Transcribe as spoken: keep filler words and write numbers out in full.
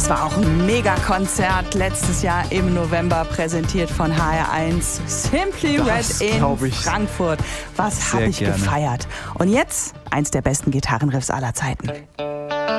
Das war auch ein Megakonzert letztes Jahr im November, präsentiert von H R eins. Simply Das Red in glaub ich Frankfurt. Was sehr habe ich gerne. gefeiert. Und jetzt eins der besten Gitarrenriffs aller Zeiten.